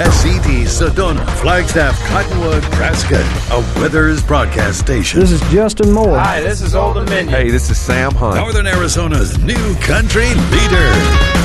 KSET, Sedona, Flagstaff, Cottonwood, Prescott, a Withers broadcast station. This is Justin Moore. Hi, this is Old Dominion. Hey, this is Sam Hunt. Northern Arizona's new country leader.